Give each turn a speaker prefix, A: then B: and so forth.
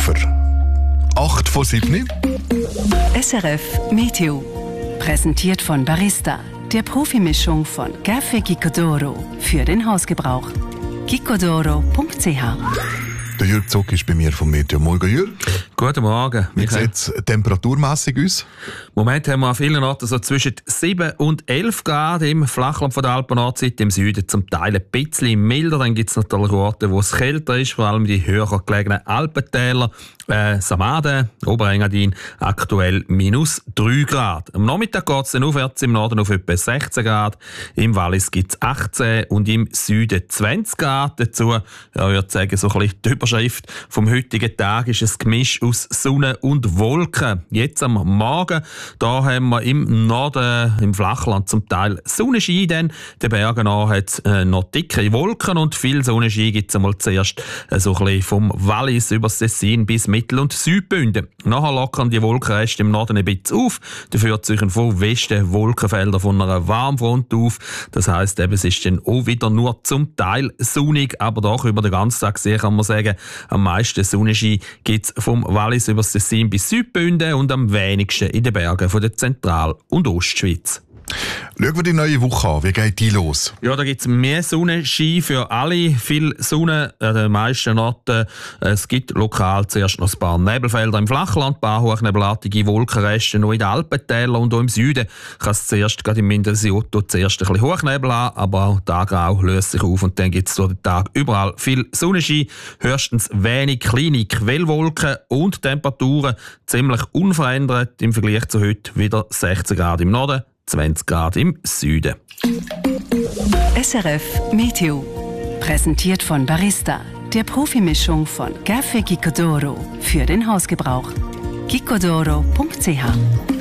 A: Pulver. 8 vor 7.
B: SRF Meteo. Präsentiert von Barista, der Profimischung von Café Gicodoro für den Hausgebrauch. gicodoro.ch.
A: Der Jürg Zuck ist bei mir vom Meteo. Morgen, Jürg.
C: Guten Morgen.
A: Wie sieht es temperaturmässig aus?
C: Im Moment haben wir an vielen Orten so zwischen 7 und 11 Grad im Flachland von der Alpen-Nordsee, im Süden zum Teil ein bisschen milder. Dann gibt es natürlich Orte, wo es kälter ist, vor allem die höher gelegenen Alpentäler. Samaden, Oberengadin, aktuell -3 Grad. Am Nachmittag geht es dann aufwärts im Norden auf etwa 16 Grad. Im Wallis gibt es 18 und im Süden 20 Grad. Dazu, ich würde sagen, so ein bisschen die Überschrift vom heutigen Tag ist ein Gemisch aus Sonne und Wolken. Jetzt am Morgen, da haben wir im Norden, im Flachland zum Teil Sonnenschein, denn den Bergen an hat es noch dicke Wolken und viel Sonnenschein gibt es einmal zuerst so ein bisschen vom Wallis über das Tessin bis Mittel- und Südbünden. Nachher lockern die Wolkenreste im Norden ein bisschen auf. Dafür ziehen von Westen Wolkenfelder von einer Warmfront auf. Das heisst, es ist dann auch wieder nur zum Teil sonnig, aber doch über den ganzen Tag gesehen kann man sagen, am meisten Sonnenschein gibt es vom Wallis über das Tessin bis Südbünden und am wenigsten in den Bergen von der Zentral- und Ostschweiz.
A: Schauen wir die neue Woche an. Wie geht die los?
C: Ja, da gibt es mehr Sonnenschein für alle. Viel Sonne an den meisten Orten. Es gibt lokal zuerst noch ein paar Nebelfelder im Flachland, ein paar hochnebelartige Wolkenreste noch in den Alpentälern und auch im Süden kann es zuerst, gerade im Mindesiotto, zuerst ein bisschen Hochnebel an, aber auch Tagrau löst sich auf und dann gibt es durch den Tag überall viel Sonnenschein, höchstens wenig kleine Quellwolken und Temperaturen ziemlich unverändert im Vergleich zu heute, wieder 16 Grad im Norden, 20 Grad im Süden.
B: SRF Meteo. Präsentiert von Barista, der Profimischung von Café Gicodoro für den Hausgebrauch. gicodoro.ch.